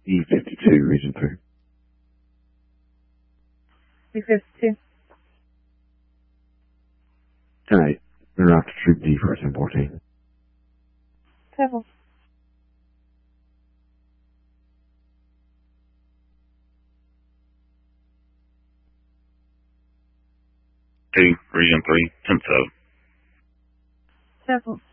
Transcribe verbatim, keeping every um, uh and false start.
E fifty-two, region three. E fifty-two. ten eight, we're after Troop D for ten fourteen. Seven. Two, region three, ten seven. Seven.